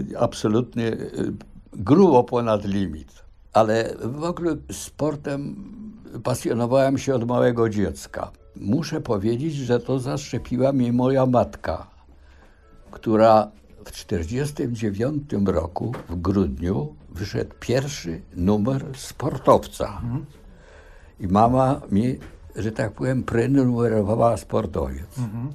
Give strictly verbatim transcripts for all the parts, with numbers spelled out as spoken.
absolutnie grubo ponad limit. Ale w ogóle sportem pasjonowałem się od małego dziecka. Muszę powiedzieć, że to zaszczepiła mnie moja matka, która w czterdziestym dziewiątym roku w grudniu wyszedł pierwszy numer sportowca. Mhm. I mama mi, że tak powiem, prenumerowała sportowiec. Mhm.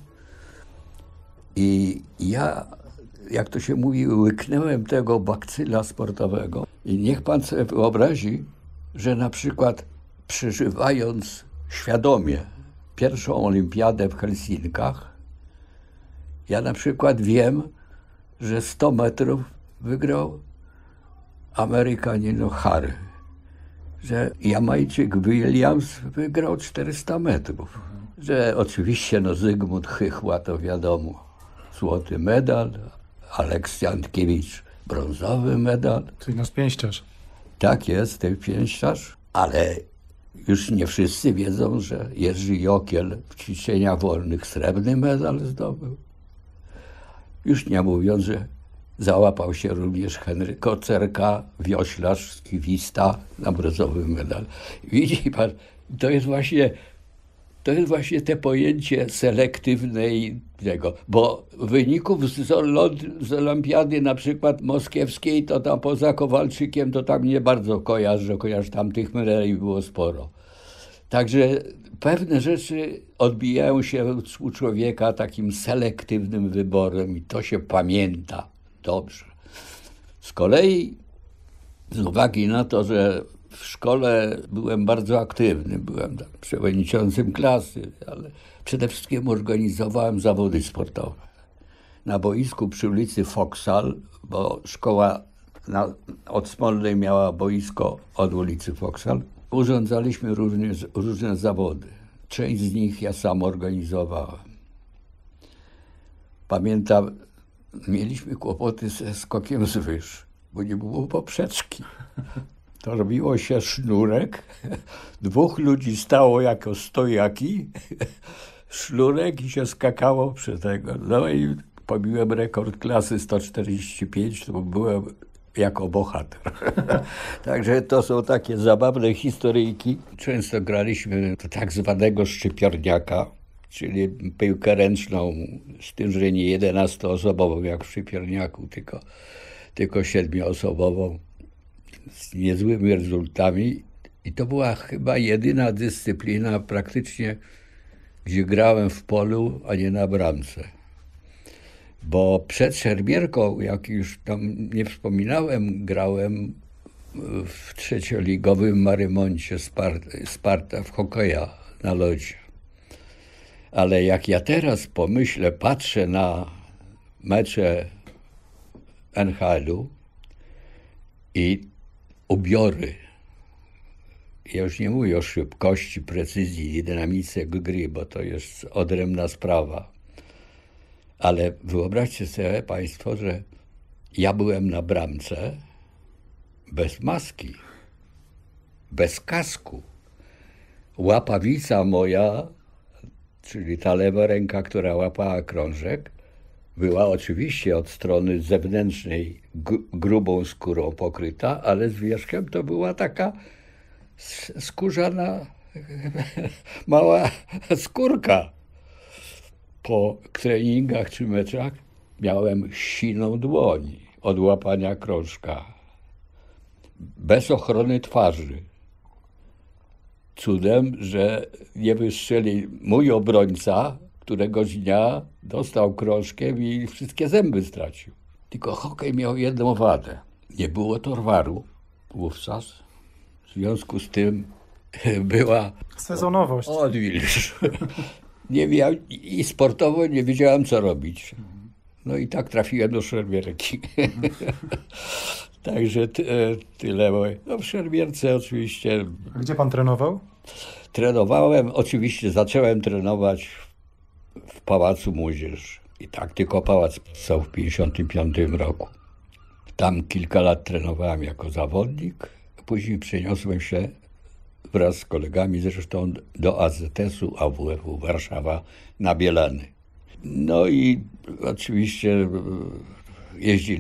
I ja, jak to się mówi, łyknąłem tego bakcyla sportowego. I niech pan sobie wyobrazi, że na przykład przeżywając świadomie pierwszą olimpiadę w Helsinkach, ja na przykład wiem, że sto metrów wygrał Amerykanin Harry, że Jamajczyk Williams wygrał czterysta metrów, że oczywiście no Zygmunt Chychła to wiadomo, złoty medal, Aleks Jantkiewicz brązowy medal. Czyli nasz pięściarz. Tak jest, ten pięściarz, ale już nie wszyscy wiedzą, że Jerzy Jokiel w ćwiczeniach wolnych srebrny medal zdobył. Już nie mówiąc, że załapał się również Henryk Kocerka, wioślarz, skiwista na brązowy medal. Widzi pan, to jest właśnie, to jest właśnie te pojęcie selektywnej tego, bo wyników z, z olimpiady na przykład moskiewskiej, to tam poza Kowalczykiem, to tam nie bardzo kojarzę, chociaż tam tych medali było sporo. Także pewne rzeczy odbijają się u człowieka takim selektywnym wyborem i to się pamięta dobrze. Z kolei z uwagi na to, że w szkole byłem bardzo aktywny, byłem tak przewodniczącym klasy, ale przede wszystkim organizowałem zawody sportowe. Na boisku przy ulicy Foksal, bo szkoła na, od Smolnej miała boisko od ulicy Foksal, urządzaliśmy różne, różne zawody. Część z nich ja sam organizowałem. Pamiętam, mieliśmy kłopoty ze skokiem z wyż, bo nie było poprzeczki. To robiło się sznurek, dwóch ludzi stało jako stojaki, sznurek i się skakało przy tego. No i pobiłem rekord klasy sto czterdzieści pięć, to byłem jako bohater. Także to są takie zabawne historyjki. Często graliśmy tak zwanego szczypiorniaka, czyli piłkę ręczną, z tym, że nie jedenastoosobową jak w szczypiorniaku, tylko, tylko siedmioosobową, z niezłymi rezultatami. I to była chyba jedyna dyscyplina praktycznie, gdzie grałem w polu, a nie na bramce. Bo przed szermierką, jak już tam nie wspominałem, grałem w trzecioligowym Marymoncie Sparta, Sparta w hokeja na lodzie. Ale jak ja teraz pomyślę, patrzę na mecze N H L-u i ubiory, ja już nie mówię o szybkości, precyzji i dynamice gry, bo to jest odrębna sprawa. Ale wyobraźcie sobie państwo, że ja byłem na bramce bez maski, bez kasku. Łapawica moja, czyli ta lewa ręka, która łapała krążek, była oczywiście od strony zewnętrznej grubą skórą pokryta, ale z wierzchem to była taka skórzana mała skórka. Po treningach czy meczach miałem siną dłoń od łapania krążka. Bez ochrony twarzy. Cudem, że nie wystrzeli mój obrońca, któregoś dnia dostał krążkiem i wszystkie zęby stracił. Tylko hokej miał jedną wadę. Nie było torwaru wówczas. W związku z tym była sezonowość. Odwilż. Nie miał, i sportowo nie wiedziałem, co robić. No i tak trafiłem do szermierki. Także ty, tyle. No w szermierce oczywiście. A gdzie pan trenował? Trenowałem, oczywiście zacząłem trenować w Pałacu Młodzieży. I tak tylko pałac powstał w pięćdziesiątym piątym roku. Tam kilka lat trenowałem jako zawodnik. Później przeniosłem się wraz z kolegami zresztą do A Z S-u A W F-u Warszawa na Bielany. No i oczywiście jeździli